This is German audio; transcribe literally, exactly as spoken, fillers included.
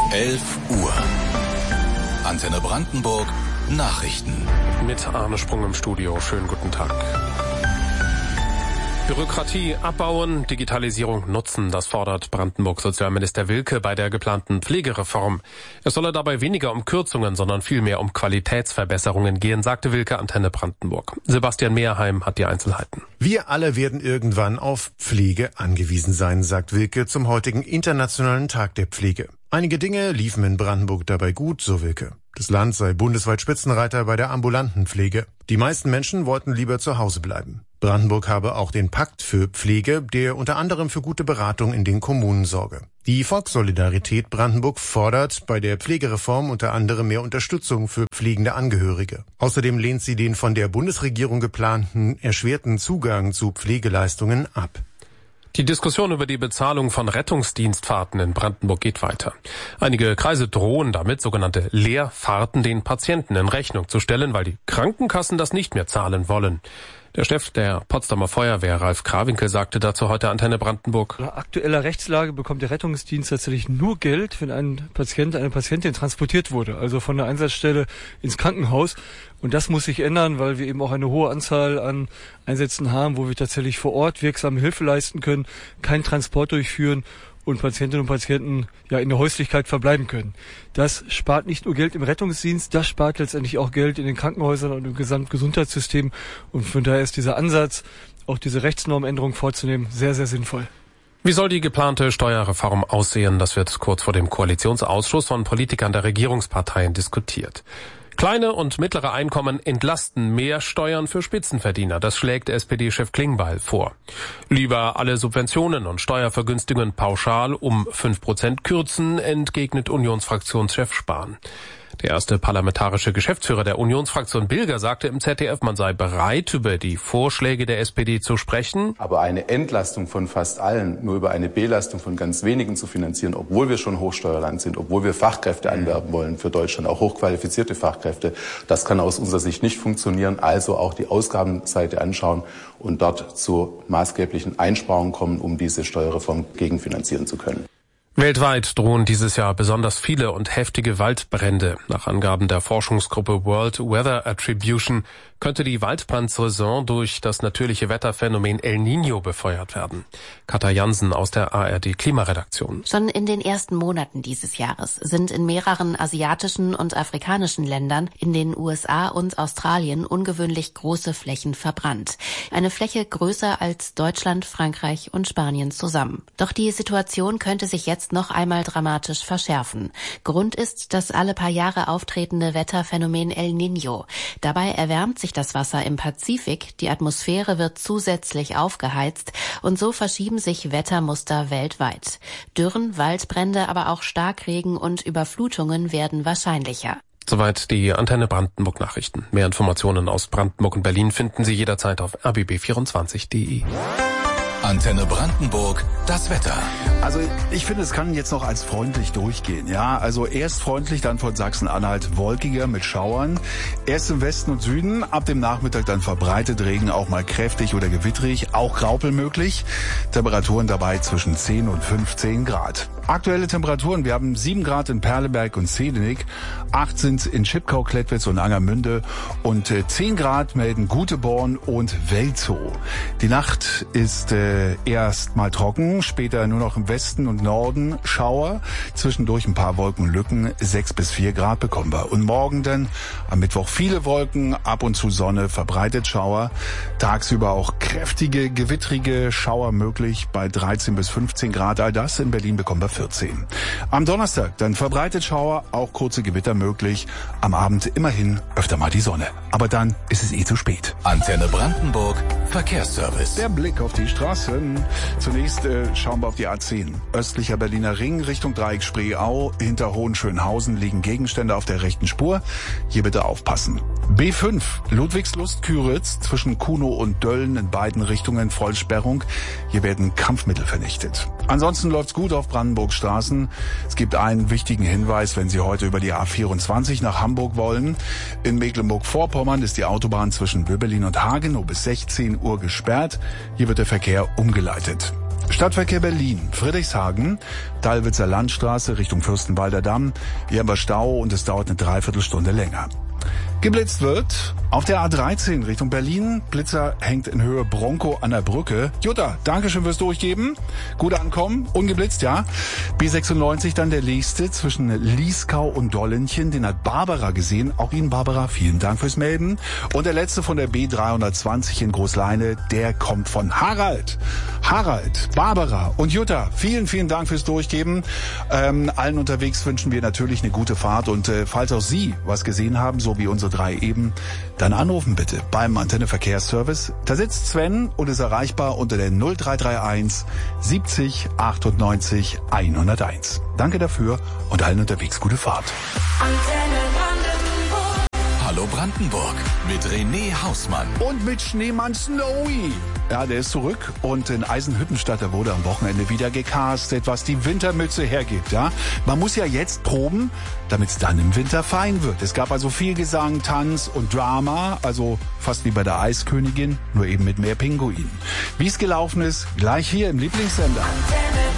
elf Uhr. Antenne Brandenburg Nachrichten. Mit Arne Sprung im Studio. Schönen guten Tag. Bürokratie abbauen, Digitalisierung nutzen, das fordert Brandenburg-Sozialminister Wilke bei der geplanten Pflegereform. Es solle dabei weniger um Kürzungen, sondern vielmehr um Qualitätsverbesserungen gehen, sagte Wilke Antenne Brandenburg. Sebastian Mehrheim hat die Einzelheiten. Wir alle werden irgendwann auf Pflege angewiesen sein, sagt Wilke zum heutigen Internationalen Tag der Pflege. Einige Dinge liefen in Brandenburg dabei gut, so Wilke. Das Land sei bundesweit Spitzenreiter bei der ambulanten Pflege. Die meisten Menschen wollten lieber zu Hause bleiben. Brandenburg habe auch den Pakt für Pflege, der unter anderem für gute Beratung in den Kommunen sorge. Die Volkssolidarität Brandenburg fordert bei der Pflegereform unter anderem mehr Unterstützung für pflegende Angehörige. Außerdem lehnt sie den von der Bundesregierung geplanten erschwerten Zugang zu Pflegeleistungen ab. Die Diskussion über die Bezahlung von Rettungsdienstfahrten in Brandenburg geht weiter. Einige Kreise drohen damit, sogenannte Leerfahrten den Patienten in Rechnung zu stellen, weil die Krankenkassen das nicht mehr zahlen wollen. Der Chef der Potsdamer Feuerwehr, Ralf Krawinkel, sagte dazu heute Antenne Brandenburg: Nach aktueller Rechtslage bekommt der Rettungsdienst tatsächlich nur Geld, wenn ein Patient, eine Patientin transportiert wurde, also von der Einsatzstelle ins Krankenhaus. Und das muss sich ändern, weil wir eben auch eine hohe Anzahl an Einsätzen haben, wo wir tatsächlich vor Ort wirksame Hilfe leisten können, keinen Transport durchführen und Patientinnen und Patienten ja in der Häuslichkeit verbleiben können. Das spart nicht nur Geld im Rettungsdienst, das spart letztendlich auch Geld in den Krankenhäusern und im Gesamtgesundheitssystem. Und von daher ist dieser Ansatz, auch diese Rechtsnormänderung vorzunehmen, sehr, sehr sinnvoll. Wie soll die geplante Steuerreform aussehen? Das wird kurz vor dem Koalitionsausschuss von Politikern der Regierungsparteien diskutiert. Kleine und mittlere Einkommen entlasten mehr Steuern für Spitzenverdiener. Das schlägt S P D-Chef Klingbeil vor. Lieber alle Subventionen und Steuervergünstigungen pauschal um fünf Prozent kürzen, entgegnet Unionsfraktionschef Spahn. Der erste parlamentarische Geschäftsführer der Unionsfraktion Bilger sagte im Z D F, man sei bereit, über die Vorschläge der S P D zu sprechen. Aber eine Entlastung von fast allen nur über eine Belastung von ganz wenigen zu finanzieren, obwohl wir schon Hochsteuerland sind, obwohl wir Fachkräfte anwerben wollen für Deutschland, auch hochqualifizierte Fachkräfte, das kann aus unserer Sicht nicht funktionieren. Also auch die Ausgabenseite anschauen und dort zu maßgeblichen Einsparungen kommen, um diese Steuerreform gegenfinanzieren zu können. Weltweit drohen dieses Jahr besonders viele und heftige Waldbrände. Nach Angaben der Forschungsgruppe World Weather Attribution könnte die Waldbrandsaison durch das natürliche Wetterphänomen El Niño befeuert werden. Katja Jansen aus der A R D Klimaredaktion. Schon in den ersten Monaten dieses Jahres sind in mehreren asiatischen und afrikanischen Ländern, in den U S A und Australien, ungewöhnlich große Flächen verbrannt. Eine Fläche größer als Deutschland, Frankreich und Spanien zusammen. Doch die Situation könnte sich jetzt noch einmal dramatisch verschärfen. Grund ist das alle paar Jahre auftretende Wetterphänomen El Niño. Dabei erwärmt sich das Wasser im Pazifik, die Atmosphäre wird zusätzlich aufgeheizt und so verschieben sich Wettermuster weltweit. Dürren, Waldbrände, aber auch Starkregen und Überflutungen werden wahrscheinlicher. Soweit die Antenne Brandenburg Nachrichten. Mehr Informationen aus Brandenburg und Berlin finden Sie jederzeit auf r b b vierundzwanzig punkt d e. Antenne Brandenburg, das Wetter. Also ich finde, es kann jetzt noch als freundlich durchgehen. Ja, also erst freundlich, dann von Sachsen-Anhalt wolkiger mit Schauern. Erst im Westen und Süden, ab dem Nachmittag dann verbreitet Regen, auch mal kräftig oder gewittrig, auch Graupel möglich. Temperaturen dabei zwischen zehn und fünfzehn Grad. Aktuelle Temperaturen, wir haben sieben Grad in Perleberg und Zedenik, acht sind in Schipkau, Klettwitz und Angermünde und zehn Grad melden Guteborn und Welzow. Die Nacht ist äh, erst mal trocken, später nur noch im Westen und Norden Schauer, zwischendurch ein paar Wolkenlücken, sechs bis vier Grad bekommen wir. Und morgen dann am Mittwoch viele Wolken, ab und zu Sonne, verbreitet Schauer, tagsüber auch kräftige, gewittrige Schauer möglich bei dreizehn bis fünfzehn Grad, all das in Berlin bekommen wir vierzehn. Am Donnerstag dann verbreitet Schauer, auch kurze Gewitter möglich, am Abend immerhin öfter mal die Sonne. Aber dann ist es eh zu spät. Antenne Brandenburg, Verkehrsservice. Der Blick auf die Straßen. Zunächst äh, schauen wir auf die A zehn. Östlicher Berliner Ring Richtung Dreieck Spreeau. Hinter Hohenschönhausen liegen Gegenstände auf der rechten Spur. Hier bitte aufpassen. B fünf, Ludwigslust-Küritz zwischen Kunow und Dölln in beiden Richtungen Vollsperrung. Hier werden Kampfmittel vernichtet. Ansonsten läuft's gut auf Brandenburgs Straßen. Es gibt einen wichtigen Hinweis, wenn Sie heute über die A vierundzwanzig nach Hamburg wollen. In Mecklenburg-Vorpommern ist die Autobahn zwischen Wöberlin und Hagenow bis sechzehn Uhr gesperrt. Hier wird der Verkehr umgeleitet. Stadtverkehr Berlin, Friedrichshagen, Dallwitzer Landstraße Richtung Fürstenwalder Damm. Hier haben wir Stau und es dauert eine Dreiviertelstunde länger. Geblitzt wird auf der A dreizehn Richtung Berlin. Blitzer hängt in Höhe Bronco an der Brücke. Jutta, Dankeschön fürs Durchgeben. Gut ankommen. Ungeblitzt, ja. B sechsundneunzig dann der nächste zwischen Lieskau und Dollenchen. Den hat Barbara gesehen. Auch Ihnen, Barbara, vielen Dank fürs Melden. Und der letzte von der B dreihundertzwanzig in Großleine, der kommt von Harald. Harald, Barbara und Jutta, vielen, vielen Dank fürs Durchgeben. Ähm, allen unterwegs wünschen wir natürlich eine gute Fahrt. Und äh, falls auch Sie was gesehen haben, so wie unsere drei eben, dann anrufen bitte beim Antenne Verkehrsservice. Da sitzt Sven und ist erreichbar unter der null drei drei eins siebzig achtundneunzig hunderteins. Danke dafür und allen unterwegs gute Fahrt. Antenne Brandenburg. Hallo Brandenburg mit René Hausmann. Und mit Schneemann Snowy. Ja, der ist zurück und in Eisenhüttenstadt, da wurde am Wochenende wieder gecastet, was die Wintermütze hergibt. Ja, man muss ja jetzt proben, damit es dann im Winter fein wird. Es gab also viel Gesang, Tanz und Drama, also fast wie bei der Eiskönigin, nur eben mit mehr Pinguinen. Wie es gelaufen ist, gleich hier im Lieblingssender.